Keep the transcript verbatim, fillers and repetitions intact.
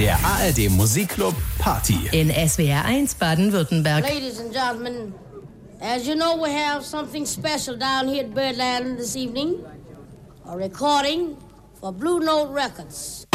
Der A R D Musikclub Party. In S W R eins Baden-Württemberg. Ladies and gentlemen, as you know, we have something special down here at Birdland this evening. A recording for Blue Note Records.